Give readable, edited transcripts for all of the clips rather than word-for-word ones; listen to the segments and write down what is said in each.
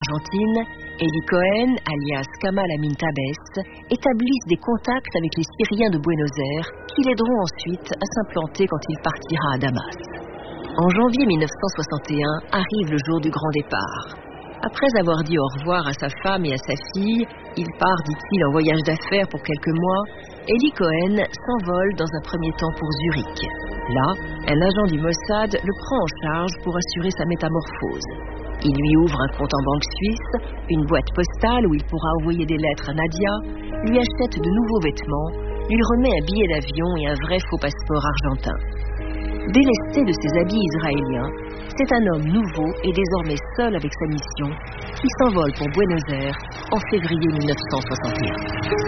Argentine, Eli Cohen, alias Kamal Amin Tabes, établissent des contacts avec les Syriens de Buenos Aires qui l'aideront ensuite à s'implanter quand il partira à Damas. En janvier 1961 arrive le jour du grand départ. Après avoir dit au revoir à sa femme et à sa fille, il part, dit-il, en voyage d'affaires pour quelques mois. Eli Cohen s'envole dans un premier temps pour Zurich. Là, un agent du Mossad le prend en charge pour assurer sa métamorphose. Il lui ouvre un compte en banque suisse, une boîte postale où il pourra envoyer des lettres à Nadia, lui achète de nouveaux vêtements, lui remet un billet d'avion et un vrai faux passeport argentin. Délesté de ses habits israéliens, c'est un homme nouveau et désormais seul avec sa mission qui s'envole pour Buenos Aires en février 1961.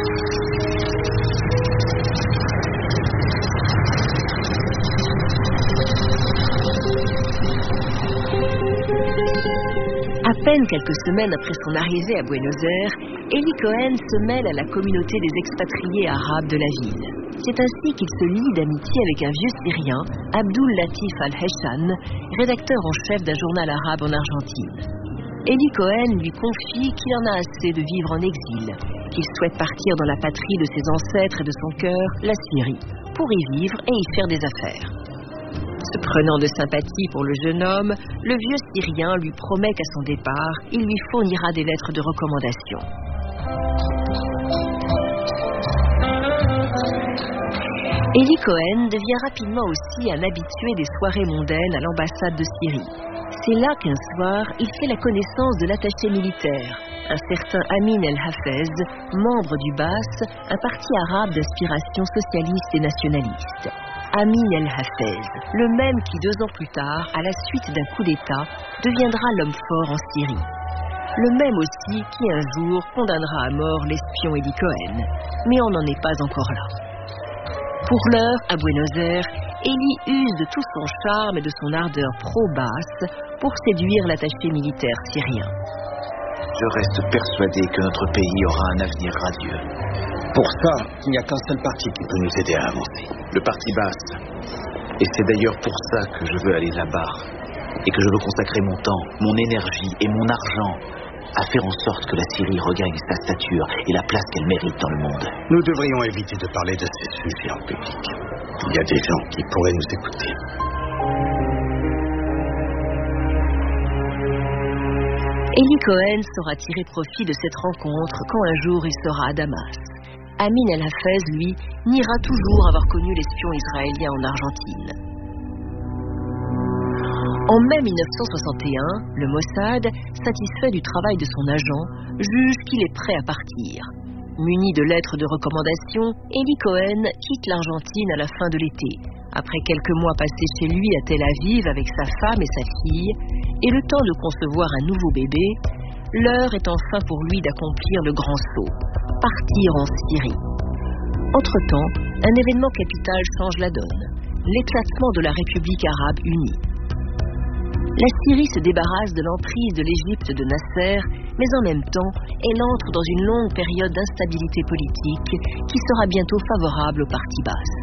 À peine quelques semaines après son arrivée à Buenos Aires, Eli Cohen se mêle à la communauté des expatriés arabes de la ville. C'est ainsi qu'il se lie d'amitié avec un vieux Syrien, Abdul Latif al-Heshan, rédacteur en chef d'un journal arabe en Argentine. Eli Cohen lui confie qu'il en a assez de vivre en exil, qu'il souhaite partir dans la patrie de ses ancêtres et de son cœur, la Syrie, pour y vivre et y faire des affaires. Se prenant de sympathie pour le jeune homme, le vieux Syrien lui promet qu'à son départ, il lui fournira des lettres de recommandation. Eli Cohen devient rapidement aussi un habitué des soirées mondaines à l'ambassade de Syrie. C'est là qu'un soir, il fait la connaissance de l'attaché militaire, un certain Amin el-Hafez, membre du BAS, un parti arabe d'inspiration socialiste et nationaliste. Amin el-Hafez, le même qui 2 ans plus tard, à la suite d'un coup d'État, deviendra l'homme fort en Syrie. Le même aussi qui un jour condamnera à mort l'espion Eli Cohen. Mais on n'en est pas encore là. Pour l'heure, à Buenos Aires, Eli use de tout son charme et de son ardeur pro-basse pour séduire l'attaché militaire syrien. Je reste persuadé que notre pays aura un avenir radieux. Pour ça, il n'y a qu'un seul parti qui peut nous aider à avancer. Le parti basse. Et c'est d'ailleurs pour ça que je veux aller là-bas. Et que je veux consacrer mon temps, mon énergie et mon argent à faire en sorte que la Syrie regagne sa stature et la place qu'elle mérite dans le monde. Nous devrions éviter de parler de ces sujets en public. Il y a des gens qui pourraient nous écouter. Eli Cohen saura tirer profit de cette rencontre quand un jour il sera à Damas. Amin el-Hafez, lui, niera toujours avoir connu l'espion israélien en Argentine. En mai 1961, le Mossad, satisfait du travail de son agent, juge qu'il est prêt à partir. Muni de lettres de recommandation, Eli Cohen quitte l'Argentine à la fin de l'été, après quelques mois passés chez lui à Tel Aviv avec sa femme et sa fille, et le temps de concevoir un nouveau bébé, l'heure est enfin pour lui d'accomplir le grand saut, partir en Syrie. Entre-temps, un événement capital change la donne, l'éclatement de la République arabe unie. La Syrie se débarrasse de l'emprise de l'Égypte de Nasser, mais en même temps, elle entre dans une longue période d'instabilité politique qui sera bientôt favorable au parti basse.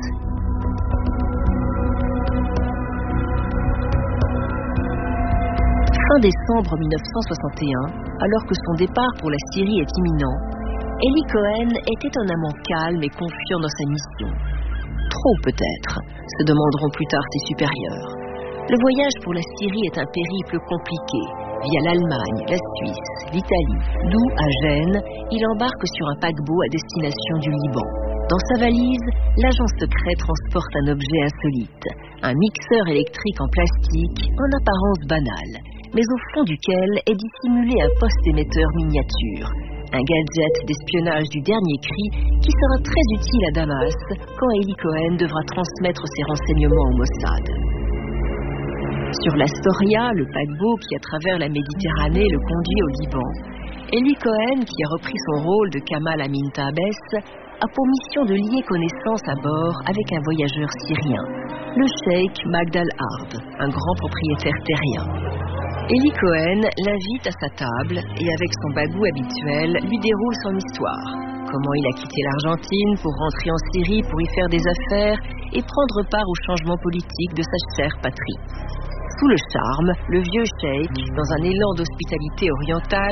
Fin décembre 1961, alors que son départ pour la Syrie est imminent, Eli Cohen est étonnamment calme et confiant dans sa mission. Trop peut-être, se demanderont plus tard ses supérieurs. Le voyage pour la Syrie est un périple compliqué. Via l'Allemagne, la Suisse, l'Italie, d'où, à Gênes, il embarque sur un paquebot à destination du Liban. Dans sa valise, l'agent secret transporte un objet insolite, un mixeur électrique en plastique, en apparence banal, mais au fond duquel est dissimulé un poste émetteur miniature, un gadget d'espionnage du dernier cri qui sera très utile à Damas quand Eli Cohen devra transmettre ses renseignements au Mossad. Sur l'Astoria, le paquebot qui, à travers la Méditerranée, le conduit au Liban, Eli Cohen, qui a repris son rôle de Kamal Amin Tabes, a pour mission de lier connaissance à bord avec un voyageur syrien, le cheikh Magd al-Ard, un grand propriétaire terrien. Eli Cohen l'invite à sa table et avec son bagou habituel lui déroule son histoire. Comment il a quitté l'Argentine pour rentrer en Syrie pour y faire des affaires et prendre part au changement politique de sa chère patrie. Sous le charme, le vieux cheikh, dans un élan d'hospitalité orientale,